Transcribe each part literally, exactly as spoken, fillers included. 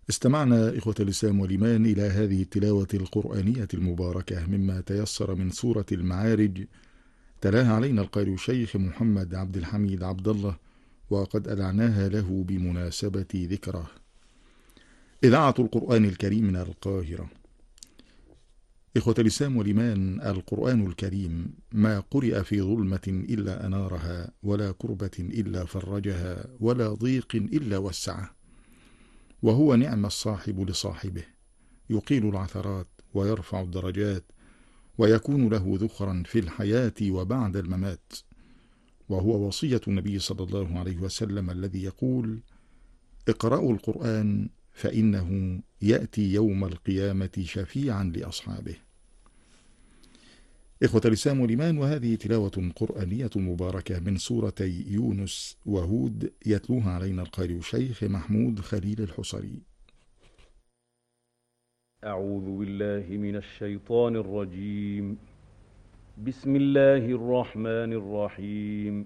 استمعنا إخوة الإسلام والإيمان إلى هذه التلاوة القرآنية المباركة مما تيسر من سورة المعارج، تلاها علينا القارئ الشيخ محمد عبد الحميد عبد الله، وقد أذعناها له بمناسبة ذكره. إذاعة القرآن الكريم من القاهرة. إخوة الإسلام والإيمان، القرآن الكريم ما قرئ في ظلمة إلا أنارها، ولا كربة إلا فرجها، ولا ضيق إلا وسعه، وهو نعم الصاحب لصاحبه، يقيل العثرات ويرفع الدرجات، ويكون له ذخرا في الحياة وبعد الممات، وهو وصية النبي صلى الله عليه وسلم الذي يقول: اقرأوا القرآن فإنه يأتي يوم القيامة شفيعا لأصحابه. إخوة الإسلام والإيمان، وهذه تلاوة قرآنية مباركة من سورتي يونس وهود، يتلوها علينا القارئ الشيخ محمود خليل الحصري. أعوذ بالله من الشيطان الرجيم. بسم الله الرحمن الرحيم.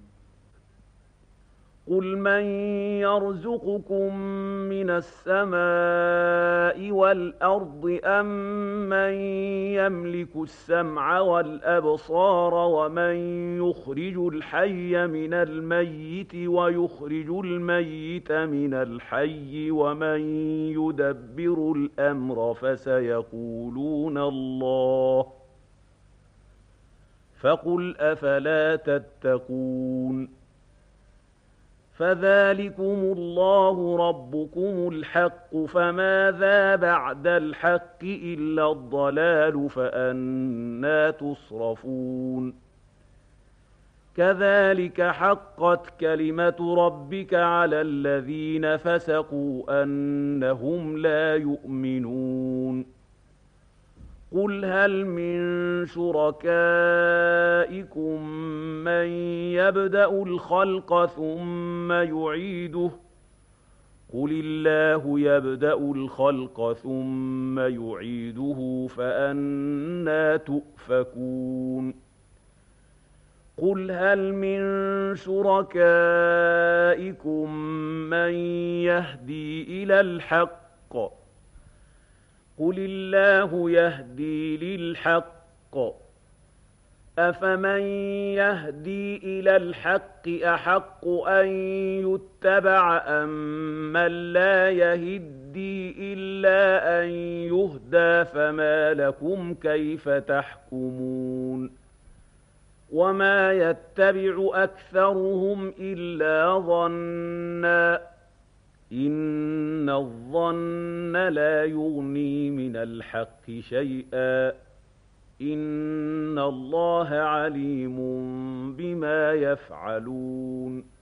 قل من يرزقكم من السماء والأرض أم من يملك السمع والأبصار ومن يخرج الحي من الميت ويخرج الميت من الحي ومن يدبر الأمر فسيقولون الله فقل أفلا تتقون. فذلكم الله ربكم الحق، فماذا بعد الحق إلا الضلال، فأنى تصرفون. كذلك حقت كلمة ربك على الذين فسقوا أنهم لا يؤمنون. قل هل من شركائكم من يبدأ الخلق ثم يعيده؟ قل الله يبدأ الخلق ثم يعيده فأنى تؤفكون. قل هل من شركائكم من يهدي إلى الحق؟ قل الله يهدي للحق. أفمن يهدي إلى الحق أحق أن يتبع أم من لا يهدي إلا أن يهدى؟ فما لكم كيف تحكمون؟ وما يتبع أكثرهم إلا ظنًّا، إن الظن لا يغني من الحق شيئا، إن الله عليم بما يفعلون.